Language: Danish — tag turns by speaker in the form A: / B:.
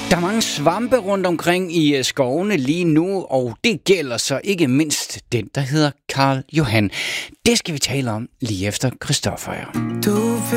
A: Der er mange svampe rundt omkring i skovene lige nu, og det gælder så ikke mindst den, der hedder Karl Johan. Det skal vi tale om lige efter Christoffer.
B: Du